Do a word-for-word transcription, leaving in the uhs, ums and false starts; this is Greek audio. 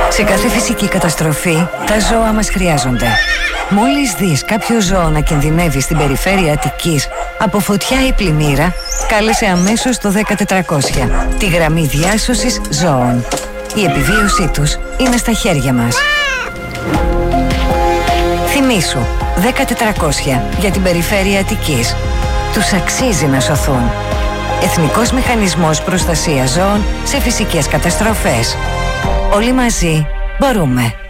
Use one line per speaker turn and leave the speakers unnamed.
Σε κάθε φυσική καταστροφή, τα ζώα μας χρειάζονται. Μόλις δεις κάποιο ζώο να κινδυνεύει στην περιφέρεια Αττικής από φωτιά ή πλημμύρα, κάλεσε αμέσως το δέκα τετρακόσια, τη γραμμή διάσωσης ζώων. Η επιβίωσή τους είναι στα χέρια μας. Θυμήσου, δέκα τετρακόσια για την περιφέρεια Αττικής. Τους αξίζει να σωθούν. Εθνικός Μηχανισμός Προστασίας Ζώων σε φυσικές καταστροφές. Όλοι μαζί μπορούμε.